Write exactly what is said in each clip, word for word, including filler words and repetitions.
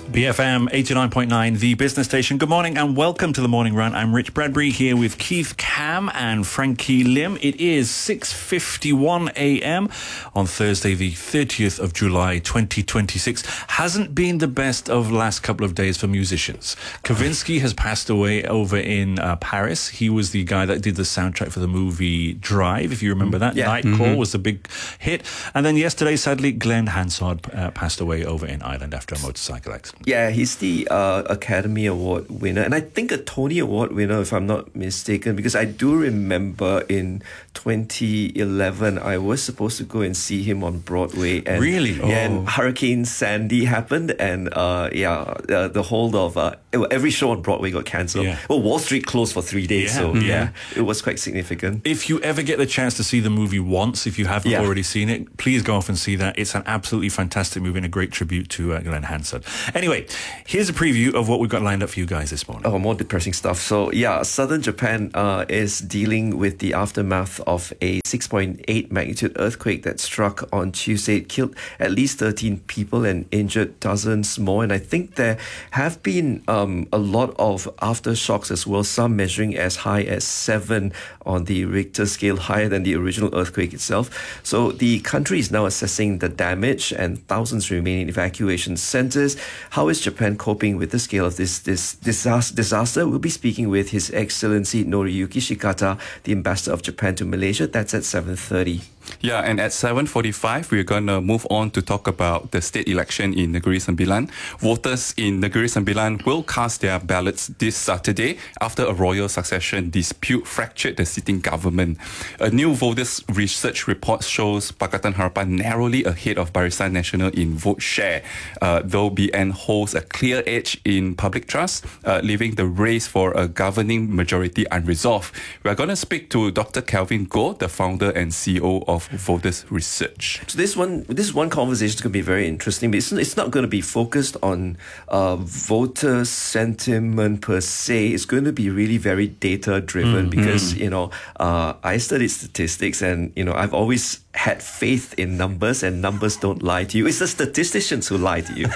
B F M eighty-nine point nine, the business station. Good morning and welcome to the Morning Run. I'm Rich Bradbury here with Keith Cam and Frankie Lim. It is six fifty-one a m on Thursday, the thirtieth of July, twenty twenty-six. Hasn't been the best of last couple of days for musicians. Kavinsky has passed away over in uh, Paris. He was the guy that did the soundtrack for the movie Drive, if you remember that. Yeah. Night Mm-hmm. Call was the big hit. And then yesterday, sadly, Glenn Hansard uh, passed away over in Ireland after a motorcycle accident. Yeah, he's the uh, Academy Award winner, and I think a Tony Award winner, if I'm not mistaken, because I do remember in twenty eleven, I was supposed to go and see him on Broadway. And, Really? Yeah, Oh. and Hurricane Sandy happened, and uh, yeah, uh, the whole of uh, every show on Broadway got cancelled. Yeah. Well, Wall Street closed for three days, Yeah. so Mhm. yeah, it was quite significant. If you ever get the chance to see the movie once, if you haven't Yeah. already seen it, please go off and see that. It's an absolutely fantastic movie and a great tribute to uh, Glenn Hansard. Anyway, here's a preview of what we've got lined up for you guys this morning. Oh, more depressing stuff. So, yeah, southern Japan uh, is dealing with the aftermath of a six point eight magnitude earthquake that struck on Tuesday. It killed at least thirteen people and injured dozens more. And I think there have been um, a lot of aftershocks as well, some measuring as high as seven on the Richter scale, higher than the original earthquake itself. So, the country is now assessing the damage and thousands remain in evacuation centers. How is Japan coping with the scale of this this disaster? We'll be speaking with His Excellency Noriyuki Shikata, the Ambassador of Japan to Malaysia. That's at seven thirty. Yeah, and at seven forty-five, we're going to move on to talk about the state election in Negeri Sembilan. Voters in Negeri Sembilan will cast their ballots this Saturday after a royal succession dispute fractured the sitting government. A new voters research report shows Pakatan Harapan narrowly ahead of Barisan Nasional in vote share, uh, though B N holds a clear edge in public trust, uh, leaving the race for a governing majority unresolved. We're going to speak to Doctor Kelvin Goh, the founder and C E O of Voters Research. So this one, this one conversation is going to be very interesting. But it's, it's not going to be focused on uh, voter sentiment per se. It's going to be really very data driven mm, because mm. you know uh, I studied statistics, and you know I've always had faith in numbers, and numbers don't lie to you. It's the statisticians who lie to you.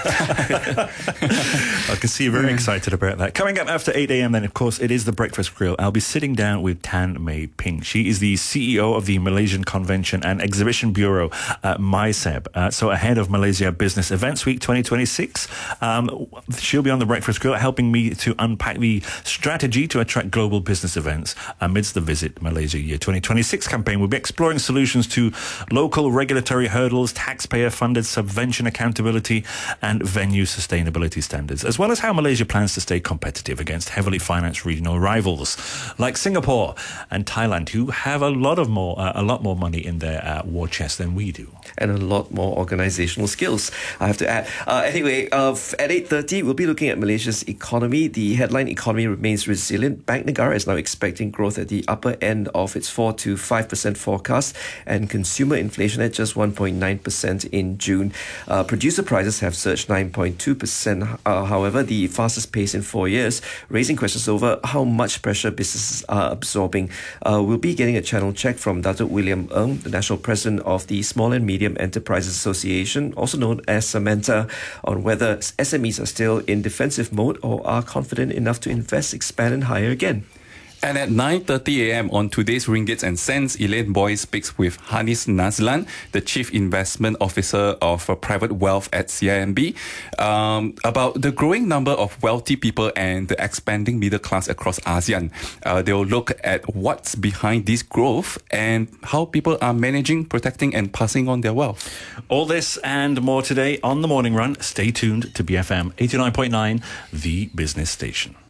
I can see you're very excited about that. Coming up after eight a m then, of course, it is the Breakfast Grill. I'll be sitting down with Tan Mei Ping. She is the C E O of the Malaysian Convention and Exhibition Bureau, uh, MySeb. Uh, so ahead of Malaysia Business Events Week twenty twenty-six, um, she'll be on the Breakfast Grill helping me to unpack the strategy to attract global business events amidst the Visit Malaysia Year twenty twenty-six campaign. We'll be exploring solutions to local regulatory hurdles, taxpayer-funded subvention accountability, and venue sustainability standards, as well as how Malaysia plans to stay competitive against heavily financed regional rivals like Singapore and Thailand, who have a lot of more, uh, a lot more money in their uh, war chest than we do, and a lot more organizational skills, I have to add. Uh, anyway, uh, at eight thirty, we'll be looking at Malaysia's economy. The headline economy remains resilient. Bank Negara is now expecting growth at the upper end of its four to five percent forecast, and consumer inflation at just one point nine percent in June. Uh, producer prices have surged nine point two percent, uh, however, the fastest pace in four years, raising questions over how much pressure businesses are absorbing. Uh, we'll be getting a channel check from Doctor William Ng, the National President of the Small and Medium Enterprises Association, also known as Samantha, on whether S M Es are still in defensive mode or are confident enough to invest, expand and hire again. And at nine thirty a m on today's Ringgits and Cents, Elaine Boy speaks with Hanis Nazlan, the Chief Investment Officer of uh, Private Wealth at C I M B, um, about the growing number of wealthy people and the expanding middle class across ASEAN. Uh, they'll look at what's behind this growth and how people are managing, protecting and passing on their wealth. All this and more today on The Morning Run. Stay tuned to B F M eighty-nine point nine, the business station.